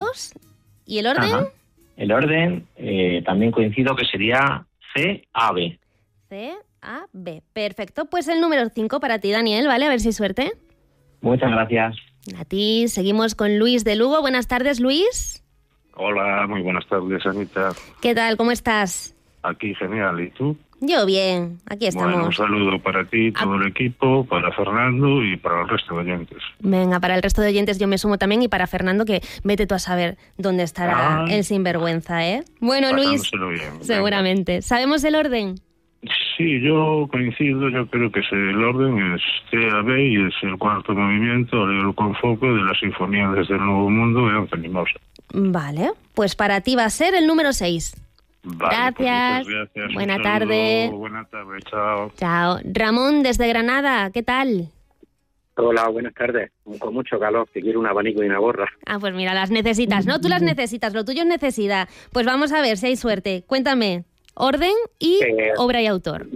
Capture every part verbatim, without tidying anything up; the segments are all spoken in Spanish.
discos. ¿Y el orden? Ajá. El orden, eh, también coincido que sería C A B. C A B. Perfecto. Pues el número cinco para ti, Daniel, ¿vale? A ver si hay suerte. Muchas gracias. A ti. Seguimos con Luis de Lugo. Buenas tardes, Luis. Hola, muy buenas tardes, Anita. ¿Qué tal? ¿Cómo estás? Aquí, genial. ¿Y tú? Yo bien. Aquí estamos. Bueno, un saludo para ti, todo el equipo, para Fernando y para el resto de oyentes. Venga, para el resto de oyentes yo me sumo también y para Fernando, que vete tú a saber dónde estará Ah. el sinvergüenza, ¿eh? Bueno, Luis, Pasándoselo bien. seguramente. ¿Sabemos el orden? Sí, yo coincido, yo creo que es el orden es C A B y es el cuarto movimiento, Alegro con foco, de la Sinfonía desde el Nuevo Mundo de Anthony Mauser. Vale, pues para ti va a ser el número seis. Vale, Gracias. pues muchas gracias. Buena Un saludo, tarde. Buena tarde, chao. Chao. Ramón, desde Granada, ¿qué tal? Hola, buenas tardes. Con mucho calor, que quiero un abanico y una gorra. Ah, pues mira, las necesitas, ¿no? Tú las necesitas, lo tuyo es necesidad. Pues vamos a ver si hay suerte. Cuéntame, orden y Eh, obra y autor.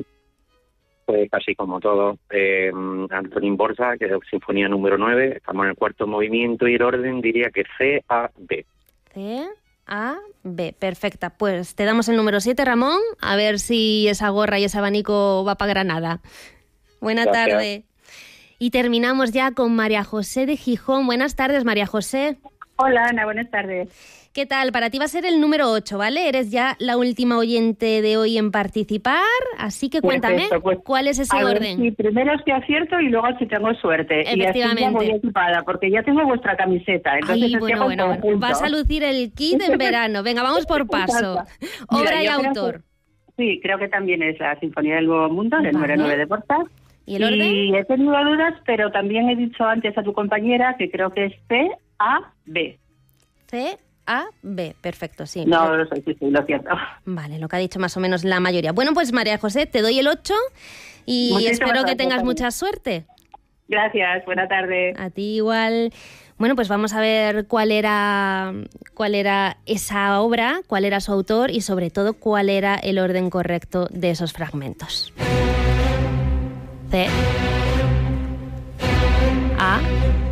Pues casi como todo. Eh, Antonín Borsa, que es Sinfonía número nueve. Estamos en el cuarto movimiento y el orden diría que C A B. C, A, B. Perfecta. Pues te damos el número siete, Ramón. A ver si esa gorra y ese abanico va para Granada. Buena Gracias. tarde. Y terminamos ya con María José de Gijón. Buenas tardes, María José. Hola, Ana, buenas tardes. ¿Qué tal? Para ti va a ser el número ocho, ¿vale? Eres ya la última oyente de hoy en participar, así que cuéntame, Perfecto, pues, ¿cuál es ese a ver orden? si primero es que acierto y luego si tengo suerte. Y así ya Efectivamente. voy equipada, porque ya tengo vuestra camiseta. Entonces Ay, es bueno, que bueno, bueno. conjunto. Vas a lucir el kit en verano. Venga, vamos por paso. Mira, Obra y yo creo autor. que- sí, creo que también es la Sinfonía del Nuevo Mundo, del número Vale. nueve de Borsa. ¿Y el orden? Y he tenido dudas, pero también he dicho antes a tu compañera que creo que es C A B. C, A, B. Perfecto, sí. No, lo sé, sí, sí, lo siento. Vale, lo que ha dicho más o menos la mayoría. Bueno, pues María José, te doy el ocho y Muchísimas espero que gracias, tengas Tania. mucha suerte. Gracias, buena tarde. A ti igual. Bueno, pues vamos a ver cuál era, cuál era esa obra, cuál era su autor y sobre todo cuál era el orden correcto de esos fragmentos. C, A,